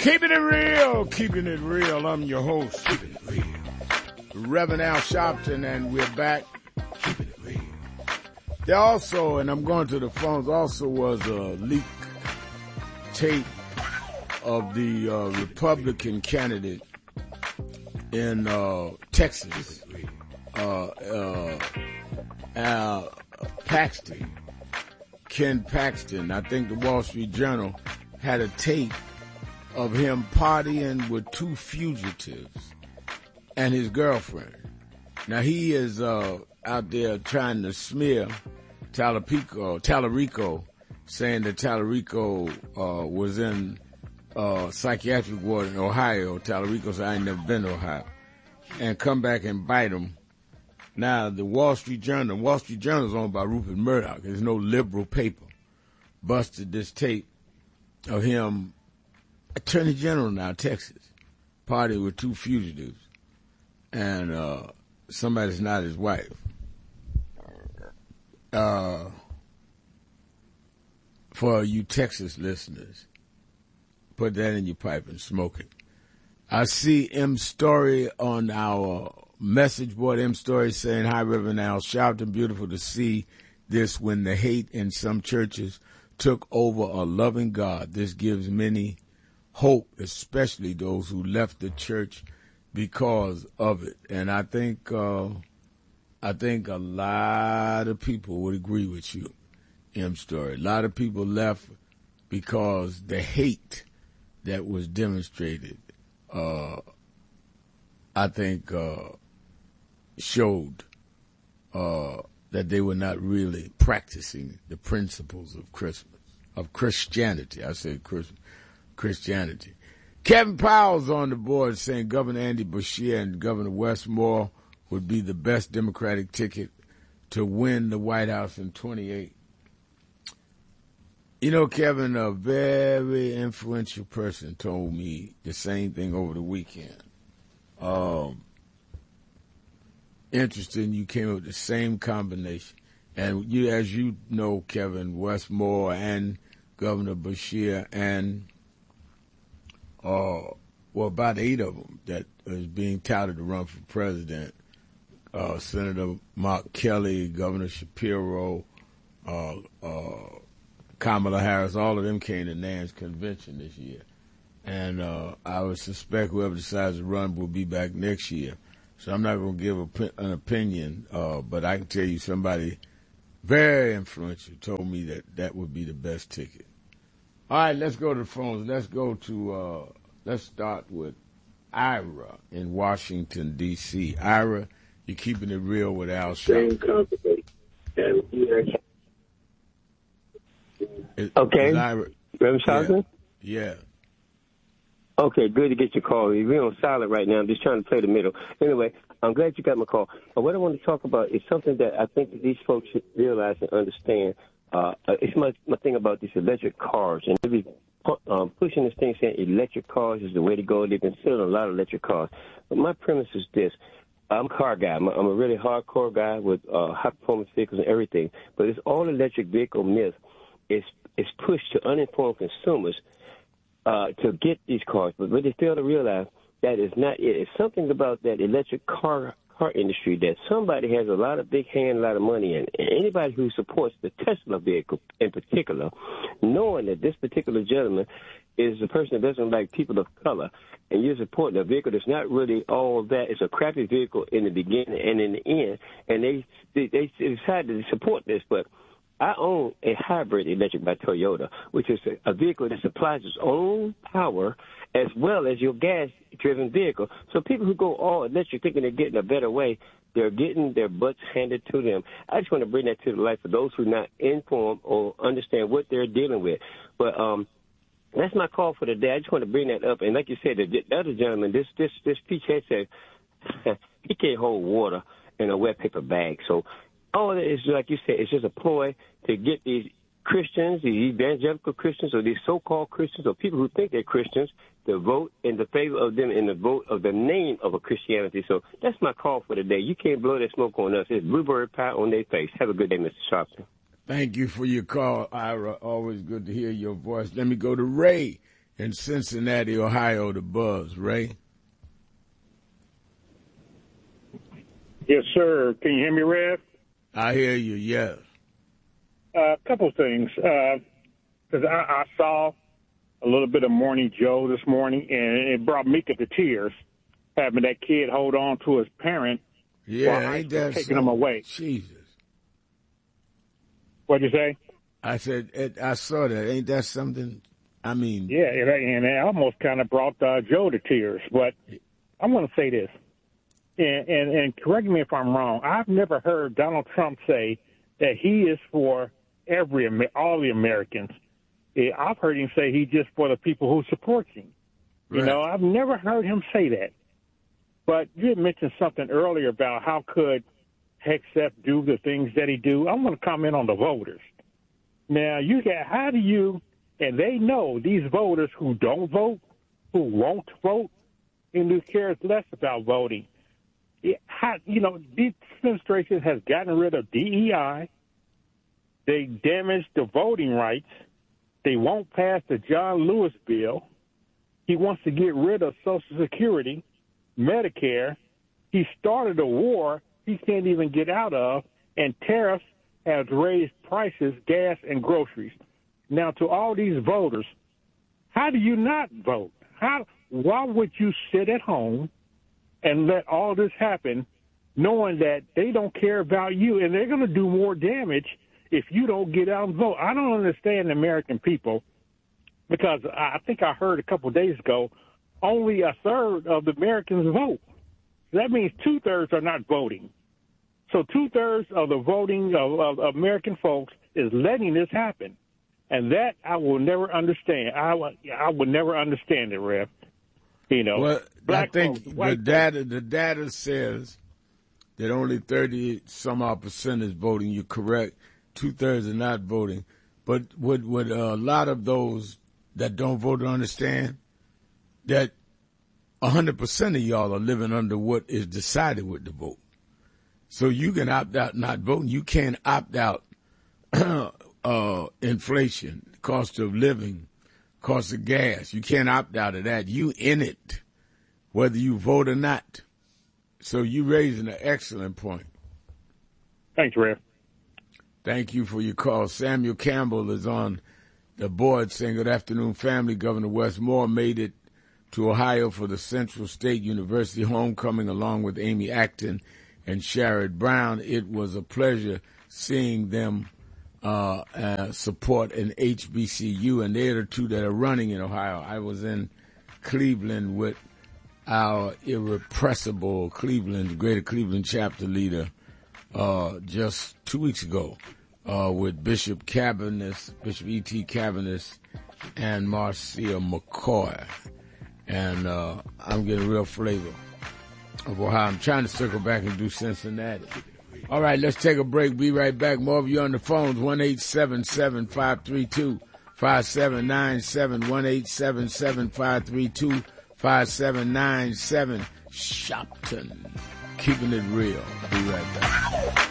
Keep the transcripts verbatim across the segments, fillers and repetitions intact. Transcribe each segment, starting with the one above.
Keeping it real, keeping it real. I'm your host, keeping it real, Reverend Al Sharpton, and we're back. Keeping it real. There also, and I'm going to the phones, also was a leak tape of the uh, Republican candidate in uh, Texas, uh, uh, Al Paxton, Ken Paxton. I think the Wall Street Journal had a tape of him partying with two fugitives and his girlfriend. Now he is uh, out there trying to smear Tallarico, Tallarico, saying that Tallarico uh, was in uh, psychiatric ward in Ohio. Tallarico said, I ain't never been to Ohio, and come back and bite him. Now the Wall Street Journal, Wall Street Journal is owned by Rupert Murdoch. There's no liberal paper. Busted this tape of him, Attorney General now, Texas, party with two fugitives, and uh, somebody's not his wife. Uh, for you Texas listeners, put that in your pipe and smoke it. I see M. Story on our message board. M. Story saying, hi, Reverend Al Sharpton. Beautiful to see this when the hate in some churches took over a loving God. This gives many hope, especially those who left the church because of it. And I think uh, I think a lot of people would agree with you, M. Story. A lot of people left because the hate that was demonstrated, uh, I think, uh, showed uh, that they were not really practicing the principles of Christmas, of Christianity. I said Christmas. Christianity. Kevin Powell's on the board saying Governor Andy Beshear and Governor Wes Moore would be the best Democratic ticket to win the White House in twenty-eight. You know, Kevin, a very influential person told me the same thing over the weekend. Um, interesting, you came up with the same combination. And you, as you know, Kevin, Wes Moore and Governor Beshear and Uh, well, about eight of them that is being touted to run for president. Uh, Senator Mark Kelly, Governor Shapiro, uh, uh, Kamala Harris, all of them came to Nan's convention this year. And uh, I would suspect whoever decides to run will be back next year. So I'm not going to give a, an opinion, uh, but I can tell you somebody very influential told me that that would be the best ticket. All right, let's go to the phones. Let's go to, uh, let's start with Ira in Washington, D C Ira, you're keeping it real with Al Sharpton. Okay. Ira, Reverend Sharpton? Yeah. yeah. Okay, good to get your call. We're on silent right now. I'm just trying to play the middle. Anyway, I'm glad you got my call. Uh, what I want to talk about is something that I think that these folks should realize and understand. Uh, it's my, my thing about these electric cars, and they've been um, pushing this thing saying electric cars is the way to go. They've been selling a lot of electric cars. But my premise is this. I'm a car guy. I'm a, I'm a really hardcore guy with uh, high-performance vehicles and everything. But this all-electric vehicle myth is, is pushed to uninformed consumers uh, to get these cars. But what they fail to realize, that is not it. It's something about that electric car car industry that somebody has a lot of big hand, a lot of money in. And anybody who supports the Tesla vehicle in particular, knowing that this particular gentleman is a person that doesn't like people of color, and you're supporting a vehicle that's not really all that. It's a crappy vehicle in the beginning and in the end, and they they, they decided to support this. But I own a hybrid electric by Toyota, which is a, a vehicle that supplies its own power as well as your gas-driven vehicle. So people who go all electric thinking they're getting a better way, they're getting their butts handed to them. I just want to bring that to the light for those who are not informed or understand what they're dealing with. But um, that's my call for the day. I just want to bring that up. And like you said, the, the other gentleman, this this this Peach Head said he can't hold water in a wet paper bag. So all of it is, like you said, it's just a ploy to get these Christians, these evangelical Christians, or these so-called Christians, or people who think they're Christians, to vote in the favor of them in the vote of the name of a Christianity. So that's my call for the day. You can't blow that smoke on us. It's blueberry pie on their face. Have a good day, Mister Sharpton. Thank you for your call, Ira. Always good to hear your voice. Let me go to Ray in Cincinnati, Ohio, the Buzz. Ray? Yes, sir. Can you hear me, Rev? I hear you, yes. A uh, couple things. Because uh, I, I saw a little bit of Morning Joe this morning, and it brought me to the tears, having that kid hold on to his parent yeah, while ain't that taking so? him away. Jesus. What'd you say? I said, it, I saw that. Ain't that something? I mean. Yeah, it, and it almost kind of brought uh, Joe to tears. But I want to say this, and, and, and correct me if I'm wrong. I've never heard Donald Trump say that he is for every all the Americans. I've heard him say he's just for the people who support him. You right. know, I've never heard him say that. But you had mentioned something earlier about how could Hegseth do the things that he do. I want to comment on the voters. Now, you got how do you, and they know these voters who don't vote, who won't vote, and who cares less about voting. It, how, you know, this administration has gotten rid of D E I. They damaged the voting rights. They won't pass the John Lewis bill. He wants to get rid of Social Security, Medicare. He started a war he can't even get out of, and tariffs have raised prices, gas, and groceries. Now, to all these voters, how do you not vote? How? Why would you sit at home and let all this happen, knowing that they don't care about you, and they're going to do more damage if you don't get out and vote? I don't understand the American people, because I think I heard a couple of days ago, only a third of the Americans vote. That means two-thirds are not voting. So two-thirds of the voting of, of American folks is letting this happen. And that I will never understand. I, I would never understand it, Rev. You know, well, black I think folks, the white data folks. the data says that only thirty some odd percent is voting. You're correct. Two-thirds are not voting. But would, would a lot of those that don't vote understand that one hundred percent of y'all are living under what is decided with the vote? So you can opt out not voting. You can't opt out uh, inflation, cost of living, cost of gas. You can't opt out of that. You in it, whether you vote or not. So you raising an excellent point. Thanks, Rev. Thank you for your call. Samuel Campbell is on the board saying, good afternoon, family. Governor Wes Moore made it to Ohio for the Central State University homecoming along with Amy Acton and Sherrod Brown. It was a pleasure seeing them uh, uh, support an H B C U, and they're the two that are running in Ohio. I was in Cleveland with our irrepressible Cleveland, Greater Cleveland chapter leader uh, just two weeks ago uh, with Bishop Cabanis, Bishop E T. Cabanis, and Marcia McCoy. And uh, I'm getting a real flavor of Ohio. I'm trying to circle back and do Cincinnati. All right, let's take a break. Be right back. More of you on the phones, one eight seven seven, five three two, five seven nine seven, one eight seven seven, five three two, five seven nine seven. Shopton. Keeping it real. Be right back.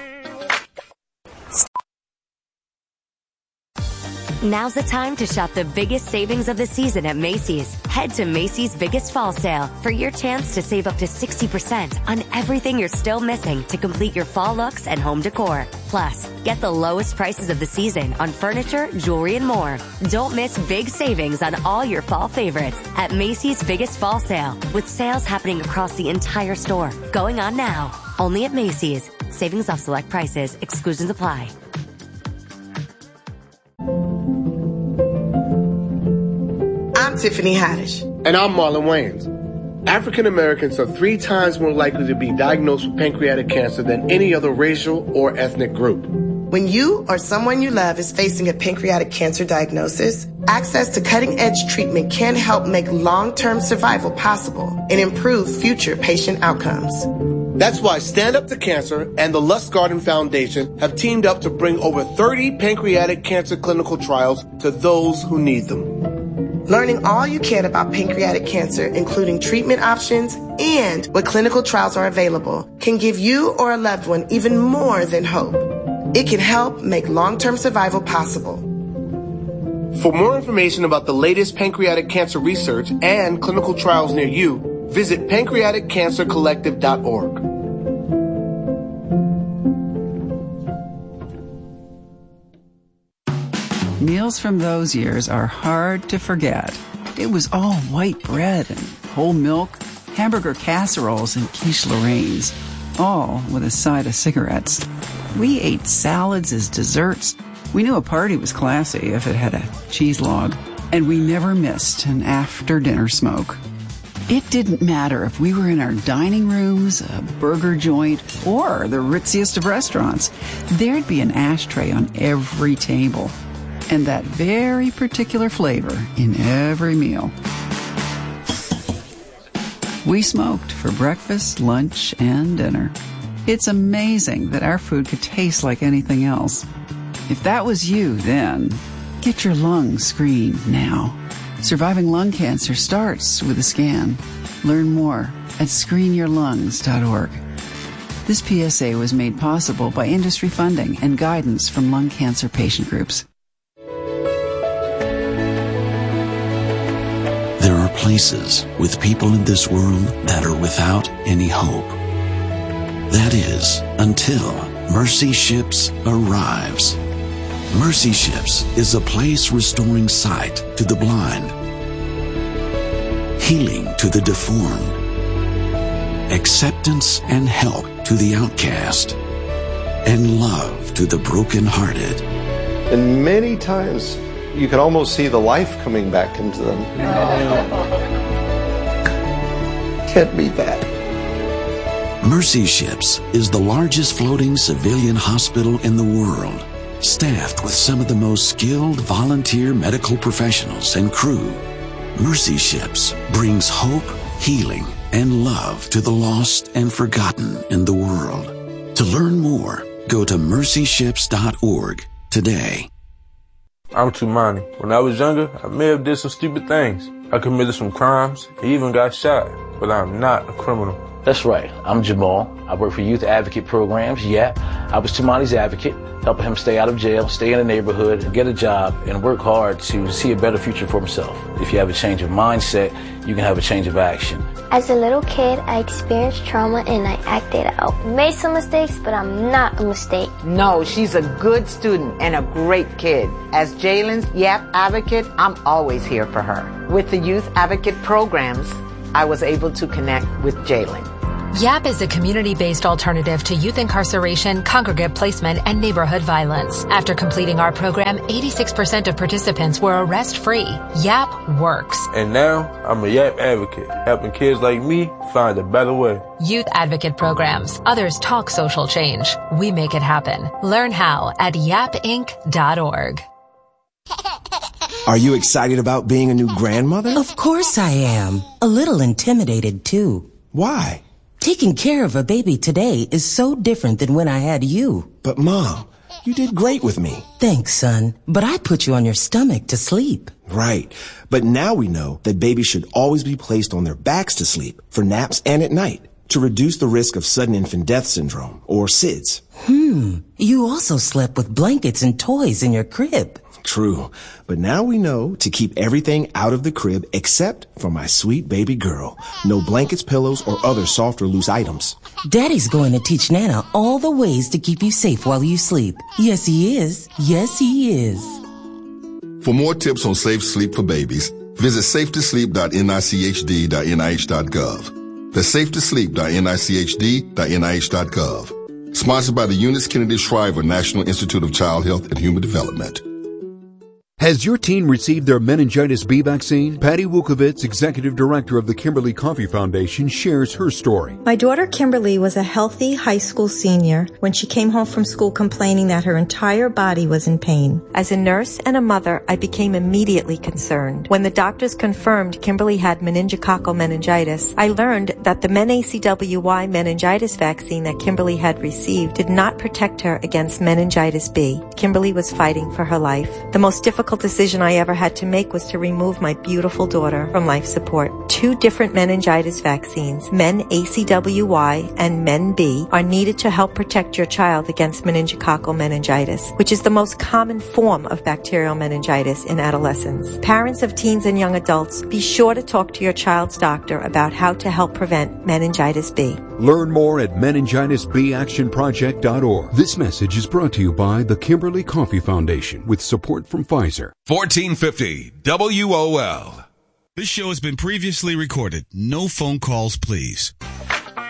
Now's the time to shop the biggest savings of the season at Macy's. Head to Macy's Biggest Fall Sale for your chance to save up to sixty percent on everything you're still missing to complete your fall looks and home decor. Plus, get the lowest prices of the season on furniture, jewelry, and more. Don't miss big savings on all your fall favorites at Macy's Biggest Fall Sale, with sales happening across the entire store. Going on now. Only at Macy's. Savings off select prices. Exclusions apply. I'm Tiffany Haddish. And I'm Marlon Wayans. African Americans are three times more likely to be diagnosed with pancreatic cancer than any other racial or ethnic group. When you or someone you love is facing a pancreatic cancer diagnosis, access to cutting-edge treatment can help make long-term survival possible and improve future patient outcomes. That's why Stand Up to Cancer and the Lustgarten Foundation have teamed up to bring over thirty pancreatic cancer clinical trials to those who need them. Learning all you can about pancreatic cancer, including treatment options and what clinical trials are available, can give you or a loved one even more than hope. It can help make long-term survival possible. For more information about the latest pancreatic cancer research and clinical trials near you, visit pancreatic cancer collective dot org. Meals from those years are hard to forget. It was all white bread and whole milk, hamburger casseroles and quiche Lorraines, all with a side of cigarettes. We ate salads as desserts. We knew a party was classy if it had a cheese log, and we never missed an after-dinner smoke. It didn't matter if we were in our dining rooms, a burger joint, or the ritziest of restaurants. There'd be an ashtray on every table, and that very particular flavor in every meal. We smoked for breakfast, lunch, and dinner. It's amazing that our food could taste like anything else. If that was you then, get your lungs screened now. Surviving lung cancer starts with a scan. Learn more at screen your lungs dot org. This P S A was made possible by industry funding and guidance from lung cancer patient groups. There are places with people in this world that are without any hope. That is, until Mercy Ships arrives. Mercy Ships is a place restoring sight to the blind, healing to the deformed, acceptance and help to the outcast, and love to the brokenhearted. And many times you can almost see the life coming back into them. Can't beat that. Mercy Ships is the largest floating civilian hospital in the world, staffed with some of the most skilled volunteer medical professionals and crew. Mercy Ships brings hope, healing, and love to the lost and forgotten in the world. To learn more, go to mercy ships dot org today. I'm Tumani. When I was younger, I may have did some stupid things. I committed some crimes, even got shot, but I'm not a criminal. That's right. I'm Jamal. I work for Youth Advocate Programs, Y A P. I was Tumani's advocate, helping him stay out of jail, stay in the neighborhood, get a job, and work hard to see a better future for himself. If you have a change of mindset, you can have a change of action. As a little kid, I experienced trauma and I acted out. Made some mistakes, but I'm not a mistake. No, she's a good student and a great kid. As Jalen's Y A P advocate, I'm always here for her. With the Youth Advocate Programs, I was able to connect with Jalen. Y A P is a community-based alternative to youth incarceration, congregate placement, and neighborhood violence. After completing our program, eighty-six percent of participants were arrest-free. Y A P works. And now, I'm a Y A P advocate, helping kids like me find a better way. Youth Advocate Programs. Others talk social change. We make it happen. Learn how at yap inc dot org. Are you excited about being a new grandmother? Of course I am. A little intimidated, too. Why? Taking care of a baby today is so different than when I had you. But, Mom, you did great with me. Thanks, son. But I put you on your stomach to sleep. Right. But now we know that babies should always be placed on their backs to sleep, for naps and at night, to reduce the risk of sudden infant death syndrome, or S I D S. Hmm. You also slept with blankets and toys in your crib. True. But now we know to keep everything out of the crib except for my sweet baby girl. No blankets, pillows, or other soft or loose items. Daddy's going to teach Nana all the ways to keep you safe while you sleep. Yes, he is. Yes, he is. For more tips on safe sleep for babies, visit safe to sleep dot N I C H D dot N I H dot gov. That's safe to sleep dot N I C H D dot N I H dot gov. Sponsored by the Eunice Kennedy Shriver National Institute of Child Health and Human Development. Has your teen received their meningitis B vaccine? Patty Wukovitz, Executive Director of the Kimberly Coffee Foundation, shares her story. My daughter Kimberly was a healthy high school senior when she came home from school complaining that her entire body was in pain. As a nurse and a mother, I became immediately concerned. When the doctors confirmed Kimberly had meningococcal meningitis, I learned that the MenACWY meningitis vaccine that Kimberly had received did not protect her against meningitis B. Kimberly was fighting for her life. The most difficult decision I ever had to make was to remove my beautiful daughter from life support. two different meningitis vaccines, Men A C W Y and Men B, are needed to help protect your child against meningococcal meningitis, which is the most common form of bacterial meningitis in adolescents. Parents of teens and young adults, be sure to talk to your child's doctor about how to help prevent meningitis B. Learn more at meningitis b action project dot org. This message is brought to you by the Kimberly Coffee Foundation with support from Pfizer. fourteen fifty W O L. This show has been previously recorded. No phone calls, please.